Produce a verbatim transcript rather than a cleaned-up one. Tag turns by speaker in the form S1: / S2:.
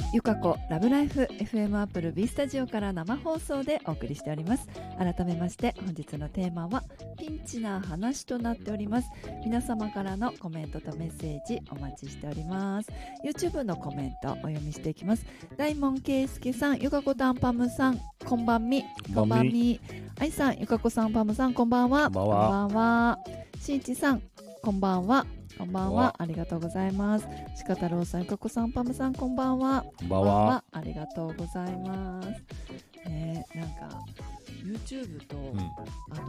S1: ゆかこラブライフ エフエム アップル B スタジオから生放送でお送りしております。改めまして本日のテーマはピンチな話となっております。皆様からのコメントとメッセージお待ちしております。 YouTube のコメントお読みしていきます。大門圭介さん、ゆかこたんぱむさん、こんばんみ。こんばんみ。あいさん、ゆかこさん、ぱむさん、こんばんは。
S2: こんばんは。
S1: こんばんは。しんちさん、こんばんは。こんばんは。ありがとうございます。しかたろうさん、ゆかこさん、ぱむさん、こんばんは。
S2: こんばんは。
S1: ありがとうございます。ね、なんか YouTube と、
S2: うん、
S1: あと